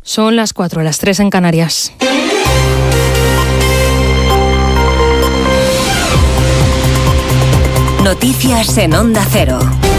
Son las 4, las 3 en Canarias. Noticias en Onda Cero.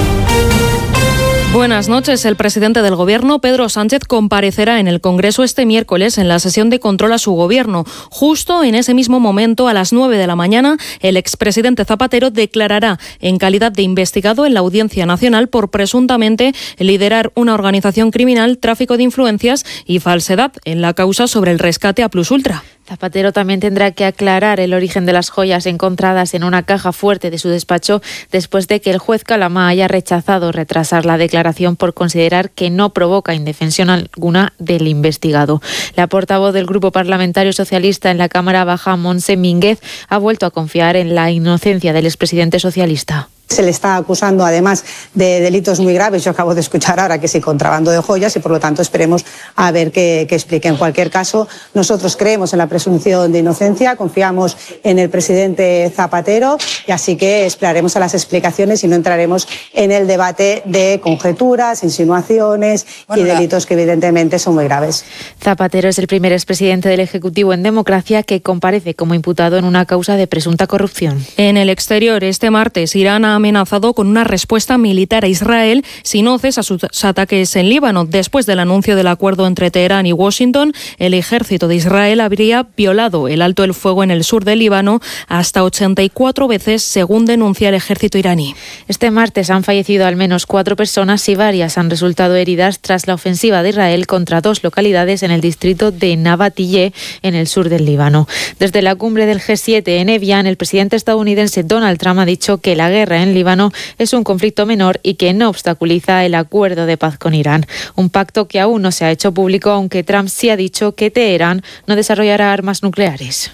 Buenas noches. El presidente del Gobierno, Pedro Sánchez, comparecerá en el Congreso este miércoles en la sesión de control a su gobierno. Justo en ese mismo momento, a las 9 de la mañana, el expresidente Zapatero declarará en calidad de investigado en la Audiencia Nacional por presuntamente liderar una organización criminal, tráfico de influencias y falsedad en la causa sobre el rescate a Plus Ultra. Zapatero también tendrá que aclarar el origen de las joyas encontradas en una caja fuerte de su despacho después de que el juez Calamá haya rechazado retrasar la declaración por considerar que no provoca indefensión alguna del investigado. La portavoz del Grupo Parlamentario Socialista en la Cámara Baja, Montse Mínguez, ha vuelto a confiar en la inocencia del expresidente socialista. Se le está acusando además de delitos muy graves. Yo acabo de escuchar ahora que sí, contrabando de joyas, y por lo tanto esperemos a ver qué explique. En cualquier caso, nosotros creemos en la presunción de inocencia, confiamos en el presidente Zapatero y así que esperaremos a las explicaciones y no entraremos en el debate de conjeturas, insinuaciones y delitos que evidentemente son muy graves. Zapatero es el primer expresidente del Ejecutivo en democracia que comparece como imputado en una causa de presunta corrupción. En el exterior, este martes, Irán ha amenazado con una respuesta militar a Israel si no cesa sus ataques en Líbano. Después del anuncio del acuerdo entre Teherán y Washington, el ejército de Israel habría violado el alto el fuego en el sur de Líbano hasta 84 veces, según denuncia el ejército iraní. Este martes han fallecido al menos 4 personas y varias han resultado heridas tras la ofensiva de Israel contra 2 localidades en el distrito de Nabatiyeh, en el sur del Líbano. Desde la cumbre del G7 en Evian, el presidente estadounidense Donald Trump ha dicho que la guerra en Líbano es un conflicto menor y que no obstaculiza el acuerdo de paz con Irán. Un pacto que aún no se ha hecho público, aunque Trump sí ha dicho que Teherán no desarrollará armas nucleares.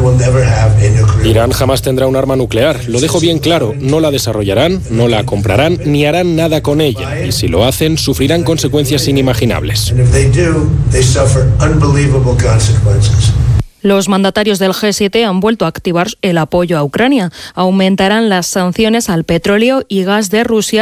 Irán jamás tendrá un arma nuclear. Lo dejo bien claro. No la desarrollarán, no la comprarán ni harán nada con ella. Y si lo hacen, sufrirán consecuencias inimaginables. Los mandatarios del G7 han vuelto a activar el apoyo a Ucrania. Aumentarán las sanciones al petróleo y gas de Rusia